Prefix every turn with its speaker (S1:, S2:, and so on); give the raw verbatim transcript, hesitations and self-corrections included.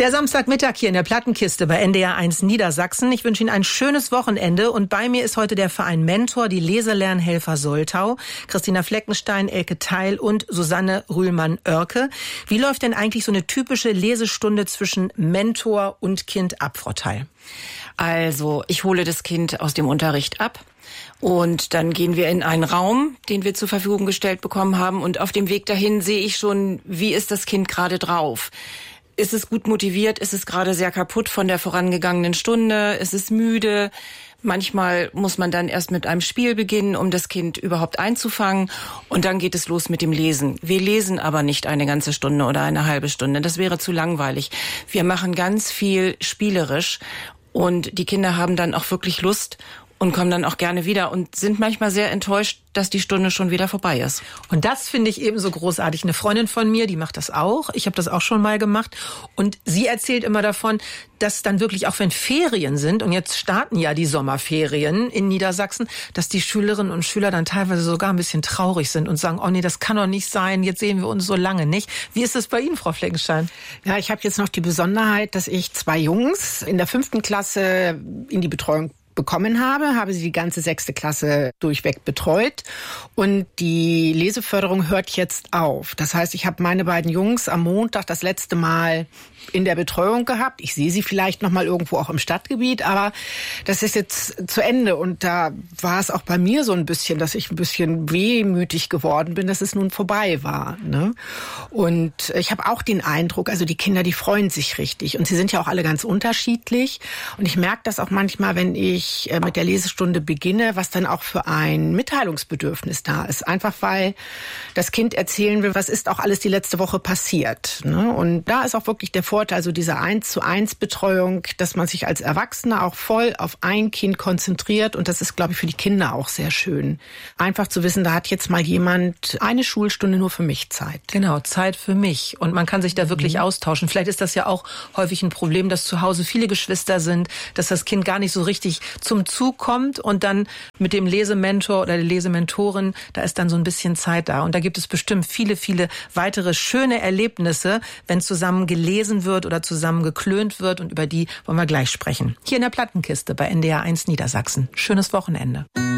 S1: Der Samstagmittag hier in der Plattenkiste bei N D R eins Niedersachsen. Ich wünsche Ihnen ein schönes Wochenende und bei mir ist heute der Verein Mentor, die Leselernhelfer Soltau, Christina Fleckenstein, Elke Theil und Susanne Rühlmann-Oerke. Wie läuft denn eigentlich so eine typische Lesestunde zwischen Mentor und Kind ab, Frau Theil?
S2: Also, ich hole das Kind aus dem Unterricht ab. Und dann gehen wir in einen Raum, den wir zur Verfügung gestellt bekommen haben. Und auf dem Weg dahin sehe ich schon, wie ist das Kind gerade drauf? Ist es gut motiviert? Ist es gerade sehr kaputt von der vorangegangenen Stunde? Ist es müde? Manchmal muss man dann erst mit einem Spiel beginnen, um das Kind überhaupt einzufangen. Und dann geht es los mit dem Lesen. Wir lesen aber nicht eine ganze Stunde oder eine halbe Stunde. Das wäre zu langweilig. Wir machen ganz viel spielerisch. Und die Kinder haben dann auch wirklich Lust und kommen dann auch gerne wieder und sind manchmal sehr enttäuscht, dass die Stunde schon wieder vorbei ist.
S1: Und das finde ich ebenso großartig. Eine Freundin von mir, die macht das auch. Ich habe das auch schon mal gemacht. Und sie erzählt immer davon, dass dann wirklich, auch wenn Ferien sind, und jetzt starten ja die Sommerferien in Niedersachsen, dass die Schülerinnen und Schüler dann teilweise sogar ein bisschen traurig sind und sagen, oh nee, das kann doch nicht sein, jetzt sehen wir uns so lange nicht. Wie ist das bei Ihnen, Frau Fleckenstein?
S3: Ja, ich habe jetzt noch die Besonderheit, dass ich zwei Jungs in der fünften Klasse in die Betreuung bekommen habe, habe sie die ganze sechste Klasse durchweg betreut und die Leseförderung hört jetzt auf. Das heißt, ich habe meine beiden Jungs am Montag das letzte Mal in der Betreuung gehabt. Ich sehe sie vielleicht noch mal irgendwo auch im Stadtgebiet, aber das ist jetzt zu Ende und da war es auch bei mir so ein bisschen, dass ich ein bisschen wehmütig geworden bin, dass es nun vorbei war, ne? Und ich habe auch den Eindruck, also die Kinder, die freuen sich richtig und sie sind ja auch alle ganz unterschiedlich und ich merke das auch manchmal, wenn ich mit der Lesestunde beginne, was dann auch für ein Mitteilungsbedürfnis da ist. Einfach weil das Kind erzählen will, was ist auch alles die letzte Woche passiert, ne? Und da ist auch wirklich der Vorteil, also diese eins zu eins Betreuung, dass man sich als Erwachsener auch voll auf ein Kind konzentriert und das ist, glaube ich, für die Kinder auch sehr schön. Einfach zu wissen, da hat jetzt mal jemand eine Schulstunde nur für mich Zeit.
S1: Genau, Zeit für mich und man kann sich da wirklich mhm. austauschen. Vielleicht ist das ja auch häufig ein Problem, dass zu Hause viele Geschwister sind, dass das Kind gar nicht so richtig zum Zug kommt und dann mit dem Lesementor oder der Lesementorin, da ist dann so ein bisschen Zeit da. Und da gibt es bestimmt viele, viele weitere schöne Erlebnisse, wenn zusammen gelesen wird oder zusammen geklönt wird und über die wollen wir gleich sprechen. Hier in der Plattenkiste bei N D R eins Niedersachsen. Schönes Wochenende.